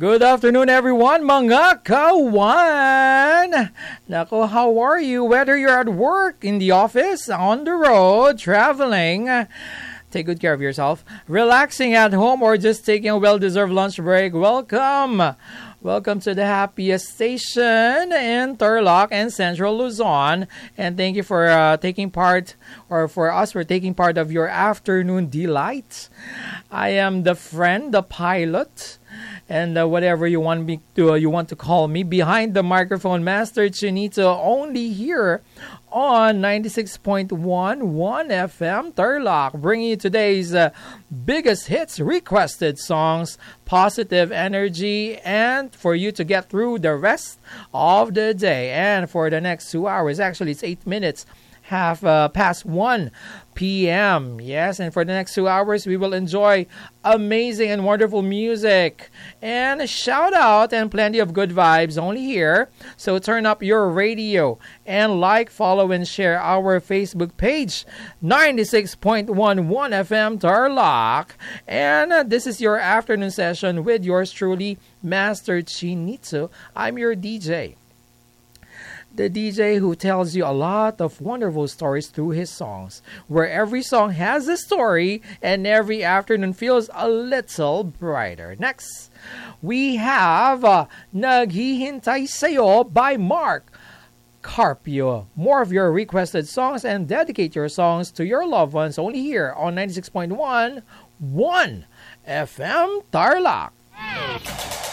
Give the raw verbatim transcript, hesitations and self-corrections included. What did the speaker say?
Good afternoon, everyone, mga kawan! Nako, how are you? Whether you're at work, in the office, on the road, traveling, take good care of yourself. Relaxing at home or just taking a well-deserved lunch break, welcome! Welcome to the happiest station in Turlock and Central Luzon. And thank you for uh, taking part, or for us, for taking part of your afternoon delight. I am the friend, the pilot, and uh, whatever you want me to, uh, you want to call me, behind the microphone, Master Chinito, only here on ninety-six point one one F M Turlock, bringing you today's uh, biggest hits, requested songs, positive energy, and for you to get through the rest of the day. And for the next two hours, actually it's eight minutes, half uh, past one p.m. Yes, and for the next two hours, we will enjoy amazing and wonderful music and a shout out and plenty of good vibes only here. So turn up your radio and like, follow, and share our Facebook page, ninety-six point one one F M Tarlac. And uh, this is your afternoon session with yours truly, Master Chinito. I'm your D J. The D J who tells you a lot of wonderful stories through his songs, where every song has a story and every afternoon feels a little brighter. Next, we have uh, Naghihintay Sa'yo by Mark Carpio. More of your requested songs, and dedicate your songs to your loved ones only here on ninety-six point one one F M Tarlac.